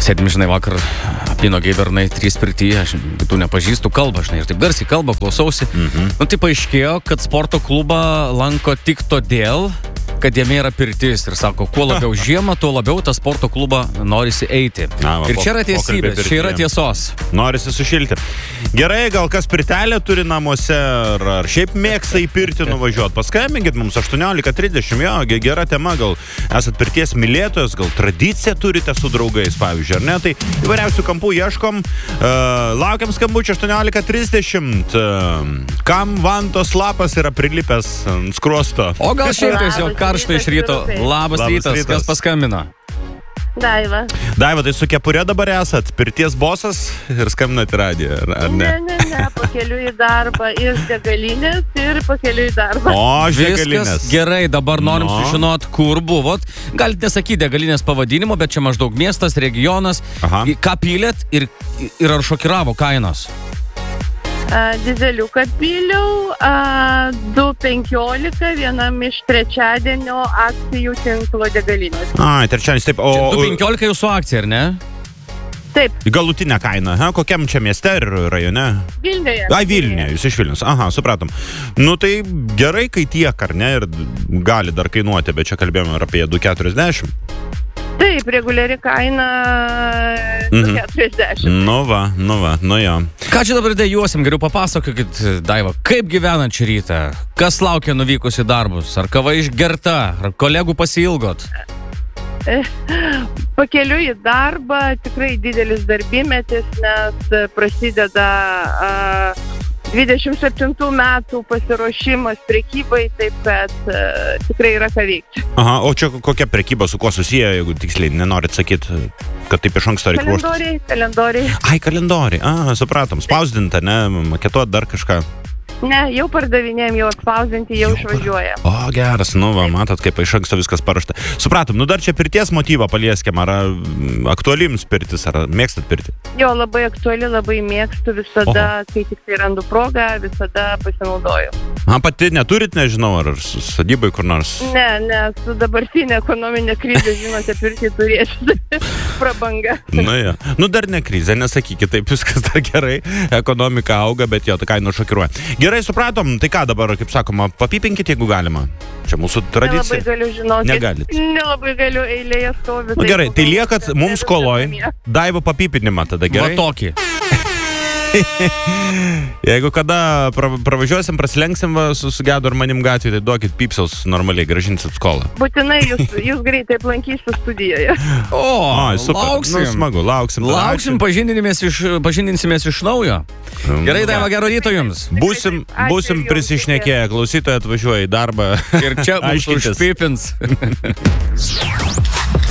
Sėdim, žinai, vakar apynogiai bernai 3 pirty, aš tų nepažįstu, kalba, žinai, ir taip garsiai kalba, klausausi. Nu, tai paaiškėjo, kad sporto klubą lanko tik todėl, kad jame yra pirtis ir sako, kuo labiau žiemą, tuo labiau tą sporto klubą norisi eiti. Ir čia yra tiesybės, čia yra tiesos. Norisi sušilti. Gerai, gal kas pirtelę turi namuose, ar šiaip mėgsta į pirtį nuvažiuoti. Paskambinkit mums 18:30, jo, gera tema, gal esat pirties mylėtojas, gal tradiciją turite su draugais, pavyzdžiui, ar ne? Tai įvairiausių kampų ieškom. Laukiam skambučio 18:30. Kam vantos lapas yra prilipęs ant skruosto? O gal šiaip tiesiog karšta iš ryto. Labas rytas, kas paskambino? Daiva. Daiva, tai su kepurė dabar esat? Pirties bosas ir skambinat į radiją, ar ne? Ne, pakeliu į darbą iš degalinės ir pakeliu į darbą. O, degalinės. Viskas gerai, dabar norim sužinot, kur buvot. Galite nesakyti degalinės pavadinimo, bet čia maždaug miestas, regionas. Ką pylėt ir ar šokiravo kainos? Dizeliuką pyliau, 2,15 vienam iš trečiadienio akcijų tinklo degalinės. Trečiadienis, taip. 2,15 jūsų akcija, ar ne? Taip. Galutinė kaina, kokiam čia mieste ir rajone? Vilniuje. Vilniuje, jūs iš Vilnius. Supratom. Nu tai gerai, kai tiek, ar ne, ir gali dar kainuoti, bet čia kalbėjome apie 2,40. Taip, reguliari kaina 2,40. Nu jo. Ką čia dabar dėjuosim? Geriau papasakokit, Daiva, kaip gyvenat šį rytą? Kas laukia nuvykus į darbus? Ar kava išgerta? Ar kolegų pasiilgot? Pakeliu į darbą, tikrai didelis darbymetis, nes prasideda 27 metų pasiruošimas prekybai, taip kad tikrai yra ką veikti. O čia kokia prekyba, su kuo susiję, jeigu tiksliai nenorit sakyti, kad taip iš anksto reikia ruoštis? Kalendoriai. Kalendoriai, supratom. Spausdinta, ne? Maketuot dar kažką? Ne, jau pardavinėjom, jau atspausdinti, jau išvažiuoja. Geras, matot, kaip iš anksto viskas paruošta. Supratom, dar čia pirties motyvą palieskim, ar aktuali jums pirtis, ar mėgstat pirtį? Jo, labai aktuali, labai mėgstu, visada, kai tik tai randu progą, visada pasinaudoju. Pati neturit, nežinau, ar sodybai kur nors? Ne, su dabartinė ekonominė krizė, žinote, pirtį turėsite prabanga. Dar ne krizė, nesakykit, taip viskas dar gerai, ekonomika auga, bet jo, ta kaina šokiruoja. Gerai, supratom, tai ką dabar, kaip sakoma, papipinkit, jeigu galima. Čia mūsų tradicija. Nelabai galiu žinoti. Negalit. Nelabai galiu, eilėje stovi. Gerai, tai liekat mums skoloj. Daiva papipinimą tada, gerai? Va tokį. Jeigu kada pravažiuosim, prasilenksim sugedo ar manim gatvį, tai duokit pypsiaus normaliai, gražinsit skolą. Būtinai jūs greitai aplankysiu studijoje. Lauksim. Smagu, lauksim. Pažindinsimės iš naujo. Gerai, Daiva, gero ryto jums. Būsim prisišnekėję, klausytojai atvažiuoja į darbą. Ir čia mums užpipins.